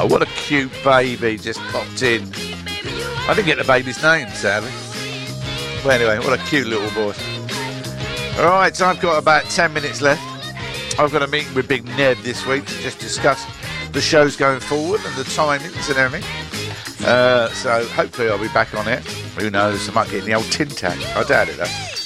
Oh, what a cute baby just popped in. I didn't get the baby's name, sadly. But anyway, what a cute little boy. All right, so I've got about 10 minutes left. I've got a meeting with Big Ned this week to just discuss the shows going forward and the timings and everything. So hopefully I'll be back on it. Who knows? I might get in the old tin tack. I doubt it though.